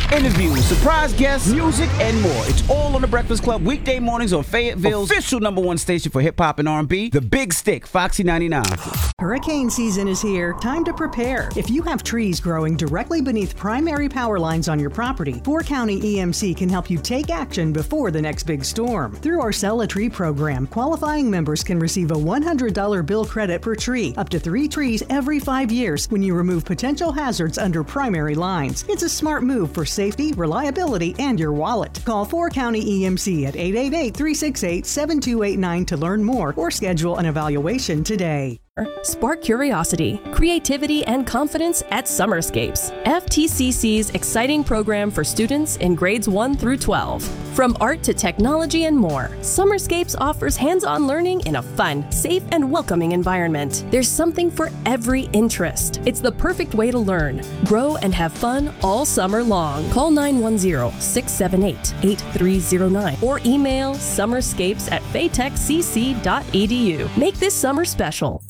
interviews, surprise guests, music, and more. It's all on The Breakfast Club, weekday mornings on Fayetteville's official #1 station for hip-hop and R&B, The Big Stick, Foxy 99. Hurricane season is here. Time to prepare. If you have trees growing directly beneath primary power lines on your property, 4 County EMC can help you take action before the next big storm. Through our Sell a Tree program, qualifying members can receive a $100 bill credit per tree, up to 3 trees every 5 years when you remove potential hazards under primary lines. It's a smart move for safety, reliability, and your wallet. Call 4 County EMC at 888-368-7289 to learn more or schedule an evaluation today. Spark curiosity, creativity, and confidence at Summerscapes, FTCC's exciting program for students in grades 1 through 12. From art to technology and more, Summerscapes offers hands-on learning in a fun, safe, and welcoming environment. There's something for every interest. It's the perfect way to learn, grow, and have fun all summer long. Call 910-678-8309 or email summerscapes@faytechcc.edu. Make this summer special.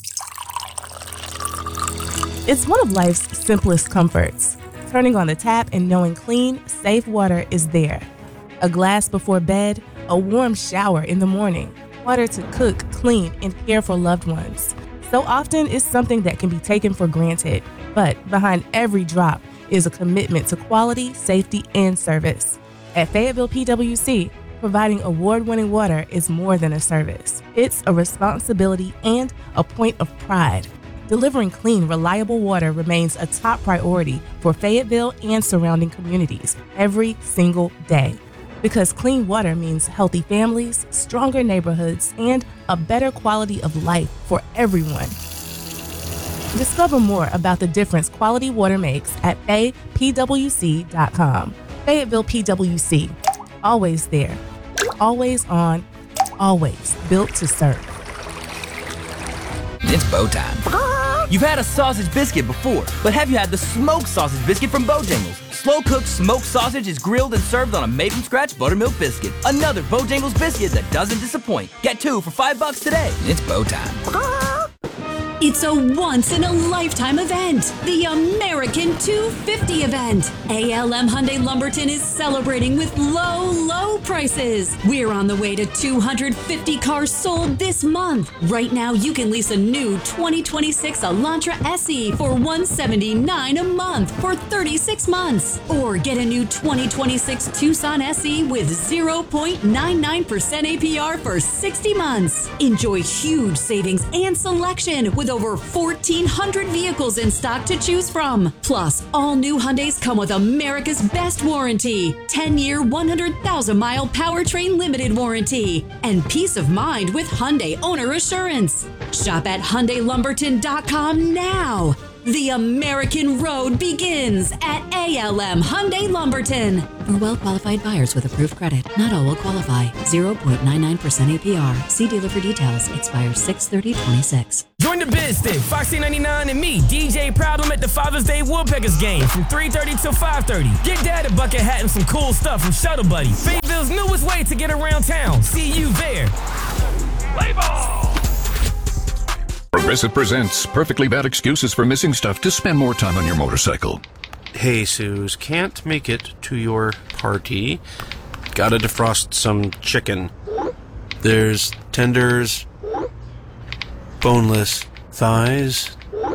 It's one of life's simplest comforts, turning on the tap and knowing clean, safe water is there. A glass before bed, a warm shower in the morning, water to cook, clean, and care for loved ones. So often it's something that can be taken for granted, but behind every drop is a commitment to quality, safety, and service. At Fayetteville PWC, providing award-winning water is more than a service. It's a responsibility and a point of pride. Delivering clean, reliable water remains a top priority for Fayetteville and surrounding communities every single day. Because clean water means healthy families, stronger neighborhoods, and a better quality of life for everyone. Discover more about the difference quality water makes at faypwc.com. Fayetteville PWC, always there, always on, always built to serve. It's bow time. You've had a sausage biscuit before, but have you had the smoked sausage biscuit from Bojangles? Slow-cooked smoked sausage is grilled and served on a made-from-scratch buttermilk biscuit. Another Bojangles biscuit that doesn't disappoint. Get 2 for $5 today. It's bow time. It's a once-in-a-lifetime event, the American 250 event. ALM Hyundai Lumberton is celebrating with low, low prices. We're on the way to 250 cars sold this month. Right now, you can lease a new 2026 Elantra SE for $179 a month for 36 months. Or get a new 2026 Tucson SE with 0.99% APR for 60 months. Enjoy huge savings and selection with over 1,400 vehicles in stock to choose from. Plus, all new Hyundais come with America's best warranty, 10-year, 100,000-mile powertrain limited warranty, and peace of mind with Hyundai Owner Assurance. Shop at HyundaiLumberton.com now. The American road begins at ALM Hyundai Lumberton. For well-qualified buyers with approved credit, not all will qualify. 0.99% APR. See dealer for details. Expires 6/30/26. Join the Biz Stick, Foxy 99 and me, DJ Problem at the Father's Day Woodpeckers game from 3:30 till 5:30. Get Dad a bucket hat and some cool stuff from Shuttle Buddy. Fayetteville's newest way to get around town. See you there. Play ball! Progressive presents perfectly bad excuses for missing stuff to spend more time on your motorcycle. Hey, Suze, can't make it to your party. Gotta defrost some chicken. There's tenders, boneless thighs.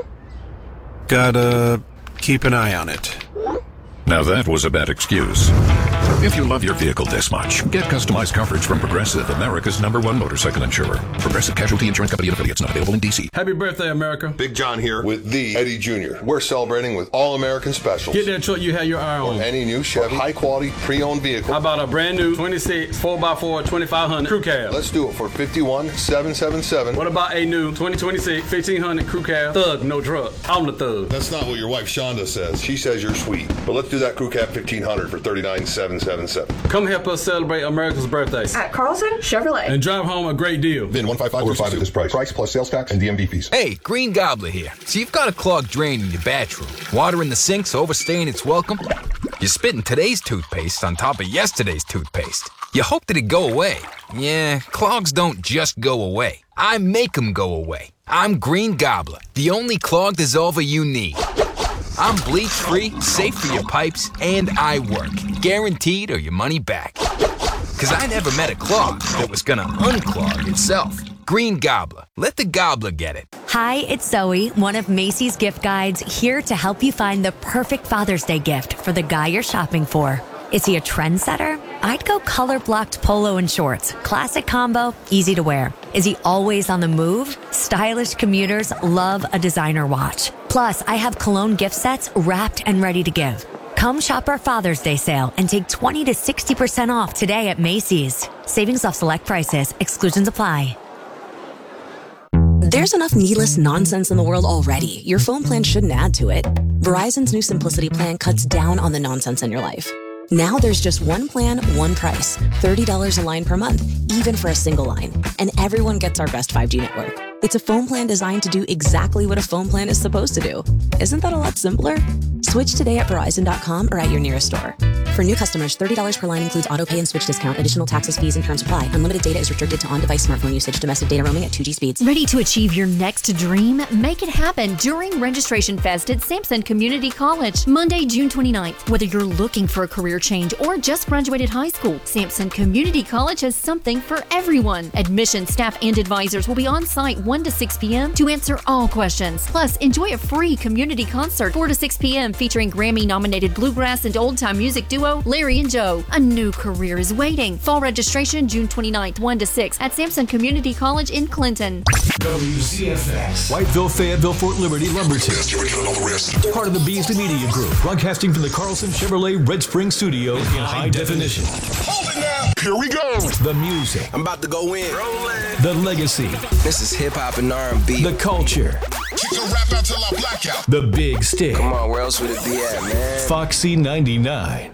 Gotta keep an eye on it. Now that was a bad excuse. If you love your vehicle this much, get customized coverage from Progressive, America's #1 motorcycle insurer. Progressive Casualty Insurance Company and affiliates, not available in D.C. Happy birthday, America. Big John here with the Eddie Jr. We're celebrating with all-American specials. Get that truck you had your eye on. Any new Chevy, high-quality, pre-owned vehicle. How about a brand new 26 4x4 2500 crew cab? Let's do it for $51,777. What about a new 2026 1500 crew cab? Thug, no drug. I'm the thug. That's not what your wife Shonda says. She says you're sweet. But let's do that crew cab 1500 for $39,777. Come help us celebrate America's birthdays at Carlson Chevrolet and drive home a great deal. Then 155 over 5 at this price. Price plus sales tax and DMV fees. Hey, Green Gobbler here. So you've got a clogged drain in your bathroom. Water in the sink's overstaying its welcome. You're spitting today's toothpaste on top of yesterday's toothpaste. You hope that it'd go away. Yeah, clogs don't just go away. I make them go away. I'm Green Gobbler, the only clog dissolver you need. I'm bleach-free, safe for your pipes, and I work. Guaranteed or your money back. Because I never met a clog that was gonna unclog itself. Green Gobbler. Let the gobbler get it. Hi, it's Zoe, one of Macy's gift guides, here to help you find the perfect Father's Day gift for the guy you're shopping for. Is he a trendsetter? I'd go color-blocked polo and shorts. Classic combo, easy to wear. Is he always on the move? Stylish commuters love a designer watch. Plus, I have cologne gift sets wrapped and ready to give. Come shop our Father's Day sale and take 20 to 60% off today at Macy's. Savings off select prices. Exclusions apply. There's enough needless nonsense in the world already. Your phone plan shouldn't add to it. Verizon's new Simplicity plan cuts down on the nonsense in your life. Now there's just one plan, one price. $30 a line per month, even for a single line. And everyone gets our best 5G network. It's a phone plan designed to do exactly what a phone plan is supposed to do. Isn't that a lot simpler? Switch today at Verizon.com or at your nearest store. For new customers, $30 per line includes auto pay and switch discount. Additional taxes, fees, and terms apply. Unlimited data is restricted to on-device smartphone usage. Domestic data roaming at 2G speeds. Ready to achieve your next dream? Make it happen during Registration Fest at Sampson Community College. Monday, June 29th. Whether you're looking for a career change or just graduated high school, Sampson Community College has something for everyone. Admission staff and advisors will be on site 1 to 6 p.m. to answer all questions. Plus, enjoy a free community concert 4 to 6 p.m. featuring Grammy-nominated bluegrass and old-time music duo Larry and Joe. A new career is waiting. Fall registration June 29th, 1 to 6 at Sampson Community College in Clinton. WCFX. Whiteville, Fayetteville, Fort Liberty, Lumberton. Part of the Beasley Media Group. Broadcasting from the Carlson Chevrolet Red Spring Studio in high definition. Hold it now. Here we go. The music. I'm about to go in. The legacy. This is hip-hop and R&B. The culture. She can rap out till I black out. The Big Stick. Come on, where else would it be at, man? Foxy 99.